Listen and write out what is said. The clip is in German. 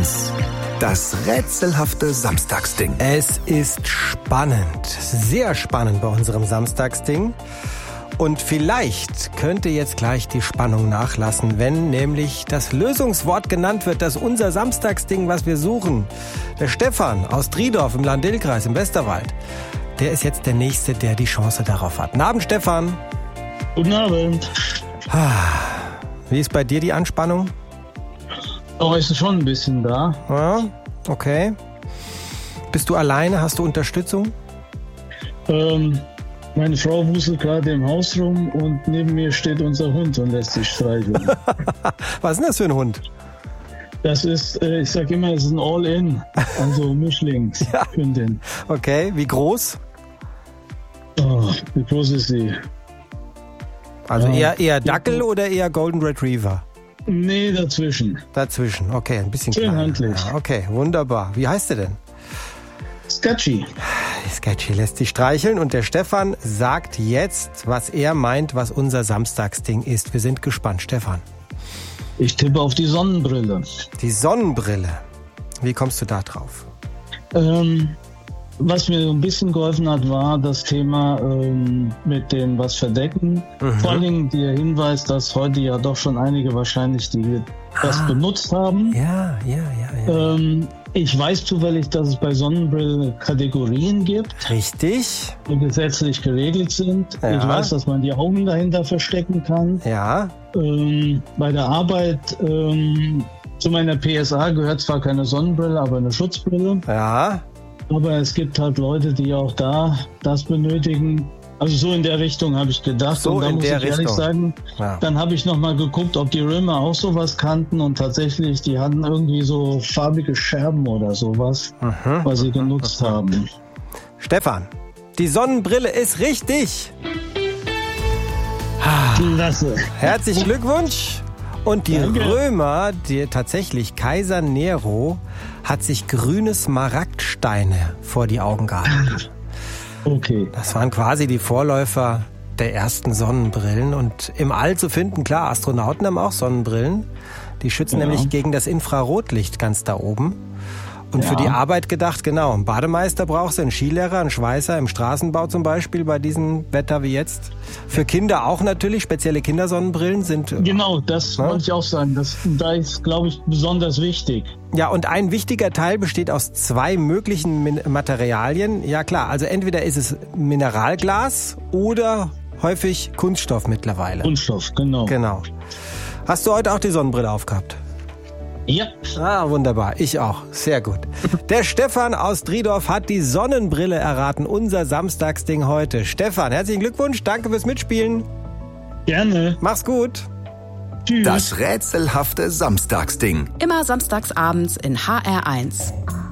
HR1. Das rätselhafte Samstagsding. Es ist spannend, sehr spannend bei unserem Samstagsding. Und vielleicht könnte jetzt gleich die Spannung nachlassen, wenn nämlich das Lösungswort genannt wird, das unser Samstagsding, was wir suchen. Der Stefan aus Driedorf im Lahn-Dill-Kreis im Westerwald, der ist jetzt der Nächste, der die Chance darauf hat. Guten Abend, Stefan. Guten Abend. Wie ist bei dir die Anspannung? Oh, ist schon ein bisschen da. Ja, okay. Bist du alleine? Hast du Unterstützung? Meine Frau wuselt gerade im Haus rum und neben mir steht unser Hund und lässt sich streicheln. Was ist denn das für ein Hund? Das ist, ich sag immer, es ist ein All-In, also Mischlingshündin. Ja. Okay, wie groß? Oh, wie groß ist sie? Also eher Dackel oder eher Golden Retriever? Nee, dazwischen. Dazwischen, okay, ein bisschen schön kleiner. handlich. Ja, okay, wunderbar. Wie heißt der denn? Sketchy. Sketchy lässt sich streicheln und der Stefan sagt jetzt, was er meint, was unser Samstagsding ist. Wir sind gespannt. Stefan. Ich tippe auf die Sonnenbrille. Die Sonnenbrille. Wie kommst du da drauf? Was mir so ein bisschen geholfen hat, war das Thema mit dem was verdecken. Vor allen Dingen der Hinweis, dass heute ja doch schon einige wahrscheinlich das benutzt haben. Ja. Ich weiß zufällig, dass es bei Sonnenbrillen Kategorien gibt. Richtig. Die gesetzlich geregelt sind. Ja. Ich weiß, dass man die Augen dahinter verstecken kann. Ja. Bei der Arbeit zu meiner PSA gehört zwar keine Sonnenbrille, aber eine Schutzbrille. Ja. Aber es gibt halt Leute, die auch da das benötigen. Also so in der Richtung habe ich gedacht. So und da in muss der ich ehrlich Richtung. sagen, Dann habe ich nochmal geguckt, ob die Römer auch sowas kannten und tatsächlich, die hatten irgendwie so farbige Scherben oder sowas, was sie genutzt haben. Stefan, die Sonnenbrille ist richtig. Klasse. Herzlichen Glückwunsch. Und die Danke. Römer, tatsächlich Kaiser Nero, hat sich grüne Smaragdsteine vor die Augen gehalten. Okay. Das waren quasi die Vorläufer der ersten Sonnenbrillen. Und im All zu finden, klar, Astronauten haben auch Sonnenbrillen. Die schützen nämlich gegen das Infrarotlicht ganz da oben. Und für die Arbeit gedacht, genau. Ein Bademeister brauchst du, einen Skilehrer, einen Schweißer, im Straßenbau zum Beispiel, bei diesem Wetter wie jetzt. Für Kinder auch natürlich, spezielle Kindersonnenbrillen sind... Genau, das wollte ich auch sagen. Da ist, glaube ich, besonders wichtig. Ja, und ein wichtiger Teil besteht aus 2 möglichen Materialien. Ja klar, also entweder ist es Mineralglas oder häufig Kunststoff mittlerweile. Kunststoff, genau. Genau. Hast du heute auch die Sonnenbrille aufgehabt? Ja. Ah, wunderbar. Ich auch. Sehr gut. Der Stefan aus Driedorf hat die Sonnenbrille erraten. Unser Samstagsding heute. Stefan, herzlichen Glückwunsch. Danke fürs Mitspielen. Gerne. Mach's gut. Tschüss. Das rätselhafte Samstagsding. Immer samstags abends in HR1.